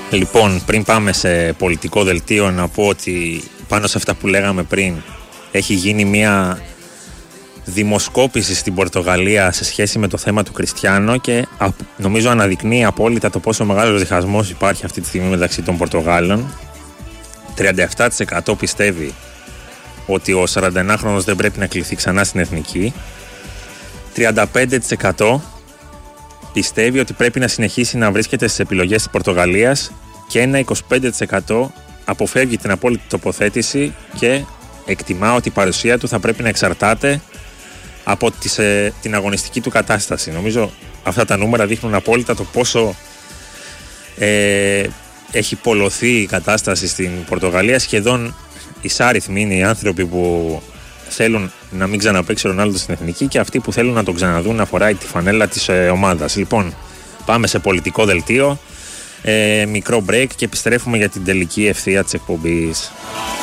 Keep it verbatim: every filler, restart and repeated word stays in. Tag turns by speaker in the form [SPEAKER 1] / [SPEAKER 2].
[SPEAKER 1] Λοιπόν, πριν πάμε σε πολιτικό δελτίο, να πω ότι πάνω σε αυτά που λέγαμε πριν, έχει γίνει μια δημοσκόπηση στην Πορτογαλία σε σχέση με το θέμα του Κριστιάνο και νομίζω αναδεικνύει απόλυτα το πόσο μεγάλος διχασμός υπάρχει αυτή τη στιγμή μεταξύ των Πορτογάλων. τριάντα επτά τοις εκατό πιστεύει ότι ο σαρανταενάχρονος δεν πρέπει να κληθεί ξανά στην εθνική. τριάντα πέντε τοις εκατό πιστεύει ότι πρέπει να συνεχίσει να βρίσκεται στις επιλογές της Πορτογαλίας και ένα είκοσι πέντε τοις εκατό αποφεύγει την απόλυτη τοποθέτηση και εκτιμά ότι η παρουσία του θα πρέπει να εξαρτάται από τις, ε, την αγωνιστική του κατάσταση. Νομίζω αυτά τα νούμερα δείχνουν απόλυτα το πόσο ε, έχει πολλωθεί η κατάσταση στην Πορτογαλία. Σχεδόν εισάριθμοι είναι οι άνθρωποι που θέλουν να μην ξαναπαίξει ο Ρονάλντο στην εθνική και αυτοί που θέλουν να τον ξαναδούν να φοράει τη φανέλα της ε, ομάδας. Λοιπόν, πάμε σε πολιτικό δελτίο, ε, μικρό break και επιστρέφουμε για την τελική ευθεία της εκπομπής.